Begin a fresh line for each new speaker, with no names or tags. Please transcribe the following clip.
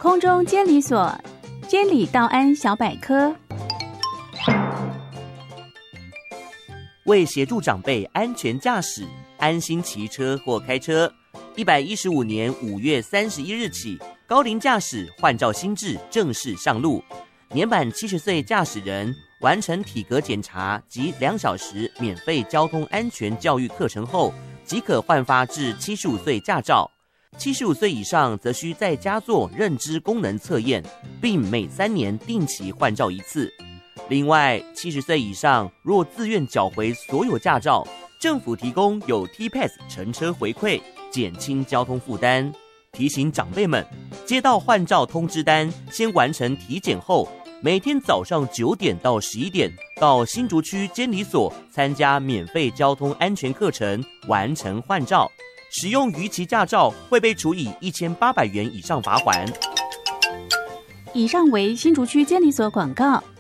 空中监理所监理道安小百科，
为协助长辈安全驾驶、安心骑车或开车，115年5月31日起，高龄驾驶换照新制正式上路。年满70岁驾驶人完成体格检查及2小时免费交通安全教育课程后，即可换发至75岁驾照。75岁以上则需在家做认知功能测验，并每3年定期换照1次。另外，70岁以上若自愿缴回所有驾照，政府提供有 T-Pass 乘车回馈，减轻交通负担。提醒长辈们，接到换照通知单，先完成体检后，每天早上9点到11点到新竹区监理所参加免费交通安全课程，完成换照。使用逾期驾照会被处以1800元以上罚锾。
以上为新竹区监理所广告。